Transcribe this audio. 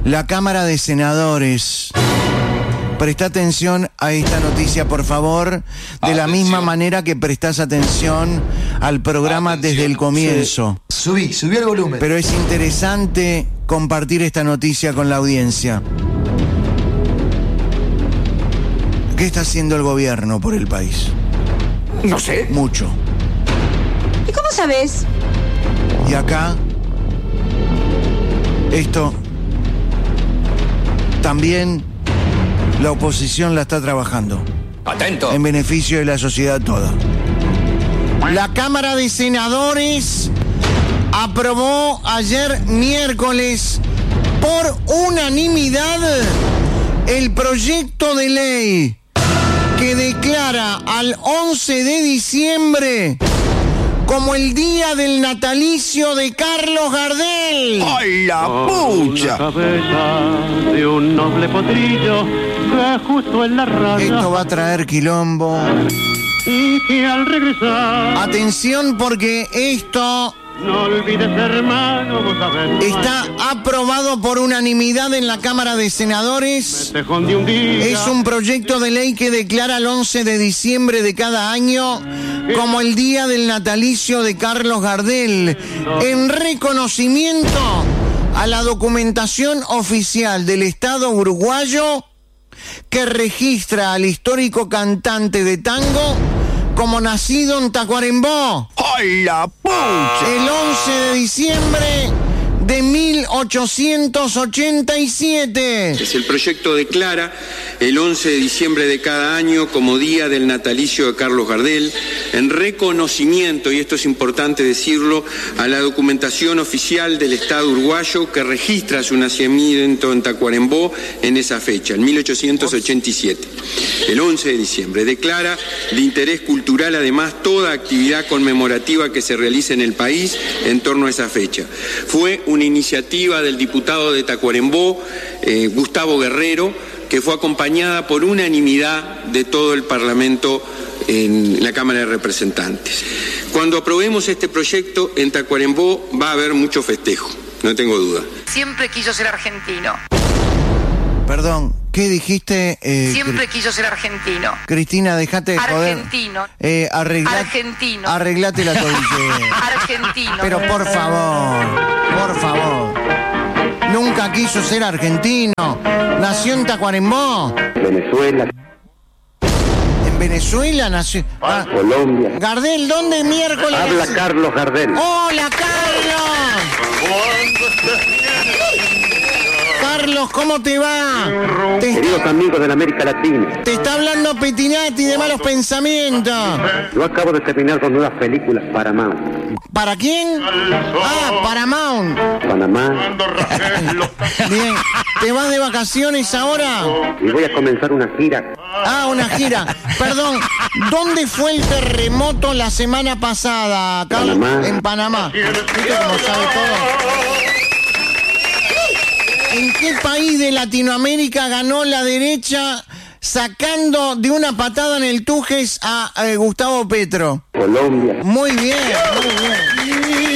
La Cámara de Senadores. Presta atención a esta noticia, por favor, de la misma manera que prestás atención al programa desde el comienzo. Subí el volumen. Pero es interesante compartir esta noticia con la audiencia. ¿Qué está haciendo el gobierno por el país? No sé. Mucho. ¿Y cómo sabes? Y acá, esto también la oposición la está trabajando. Atento. En beneficio de la sociedad toda. La Cámara de Senadores aprobó ayer miércoles por unanimidad el proyecto de ley que declara al 11 de diciembre como el día del natalicio de Carlos Gardel. ¡Ay, la pucha! La cabeza de un noble potrillo que justo en la raya. Esto va a traer quilombo. Y que al regresar. Atención, porque esto No olvides, hermano, vos sabés. está aprobado por unanimidad en la Cámara de Senadores. Tejón de un día. Es un proyecto de ley que declara el 11 de diciembre de cada año como el día del natalicio de Carlos Gardel, en reconocimiento a la documentación oficial del Estado uruguayo que registra al histórico cantante de tango como nacido en Tacuarembó. ¡Ay, la pucha! El 11 de diciembre de 1887. El proyecto declara el 11 de diciembre de cada año como día del natalicio de Carlos Gardel, en reconocimiento, y esto es importante decirlo, a la documentación oficial del Estado uruguayo que registra su nacimiento en Tacuarembó en esa fecha, en 1887. El 11 de diciembre declara de interés cultural además toda actividad conmemorativa que se realice en el país en torno a esa fecha. Fue una iniciativa del diputado de Tacuarembó, Gustavo Guerrero, que fue acompañada por unanimidad de todo el Parlamento en la Cámara de Representantes. Cuando aprobemos este proyecto en Tacuarembó va a haber mucho festejo, no tengo duda. Siempre quiso ser argentino. Perdón, ¿qué dijiste? Siempre quiso ser argentino. Cristina, dejate de joder. Argentino. Arreglate la tobillera. Argentino. Pero por favor. Nunca quiso ser argentino. Nació en Tacuarembó. Venezuela, En Venezuela nació. Colombia. Gardel, ¿dónde miércoles? Habla Carlos Gardel. ¡Hola, Carlos! Carlos, ¿cómo te va? Queridos amigos de la América Latina, Te está hablando Petinati de malos pensamientos. yo acabo de terminar con nuevas películas Paramount. ¿Para quién? Paramount. Panamá, Bien. ¿Te vas de vacaciones ahora? y voy a comenzar una gira. Una gira. Perdón, ¿dónde fue el terremoto la semana pasada, Carlos? Panamá. En Panamá. ¿Viste cómo sabe todo? ¿En qué país de Latinoamérica ganó la derecha sacando de una patada en el Tujes a Gustavo Petro? Colombia. Muy bien, muy bien.